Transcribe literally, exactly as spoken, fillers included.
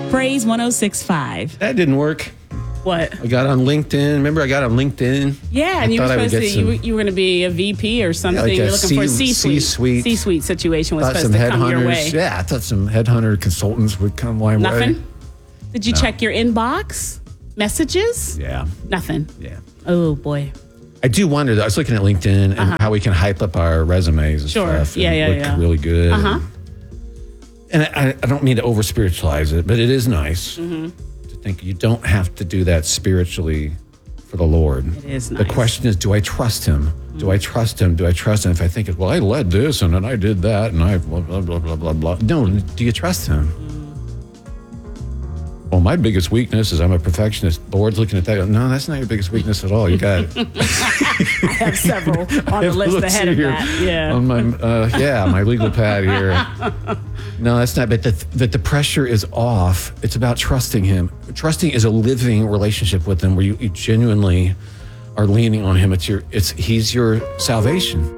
Praise one oh six point five. That didn't work. What? I got on LinkedIn. Remember, I got on LinkedIn. Yeah, and I you were thought I would supposed to. get some- You were, you were going to be a V P or something. like a You're looking for a C- C-suite. C-suite. C-suite situation was Thought supposed some to come your way. headhunters. Yeah, I thought some headhunter consultants would come my way. Nothing. Did you No. check your inbox messages? Yeah, Nothing. yeah. Oh boy. I do wonder, though. I was looking at LinkedIn and Uh-huh. how we can hype up our resumes and Sure. stuff. Yeah, and yeah, look yeah. really good. Uh-huh. And, and I, I don't mean to over spiritualize it, but it is nice Mm-hmm. to think you don't have to do that spiritually for the Lord. It is The nice. question is, do I trust Him? Do I trust Him? Do I trust Him? If I think, well, I led this and then I did that and I blah, blah, blah, blah, blah, blah. No, do you trust Him? Well, my biggest weakness is I'm a perfectionist. The Lord's looking at that. No, that's not your biggest weakness at all. You got it. I have several on the list Let's ahead see of here. that. Yeah. On my, uh, yeah, my legal pad here. No, that's not. But the, that the pressure is off. It's about trusting Him. Trusting is a living relationship with Him, where you, you genuinely are leaning on Him. It's your. It's He's your salvation.